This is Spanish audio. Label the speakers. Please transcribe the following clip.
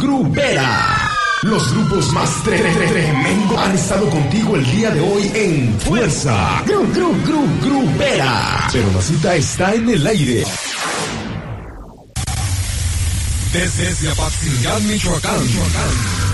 Speaker 1: Grupera. Los grupos más tremendos han estado contigo el día de hoy en Fuerza Grupera. Pero la cita está en el aire. Desde Apatzingán, Michoacán.